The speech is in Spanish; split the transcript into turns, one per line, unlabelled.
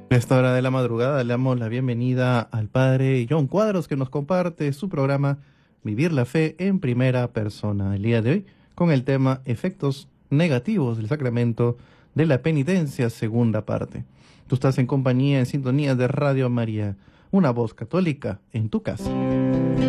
A esta hora de la madrugada le damos la bienvenida al padre John Cuadros, que nos comparte su programa Vivir la Fe en Primera Persona. El día de hoy con el tema Efectos Negativos del Sacramento de la Penitencia, segunda parte. Tú estás en compañía, en sintonía de Radio María, una voz católica en tu casa.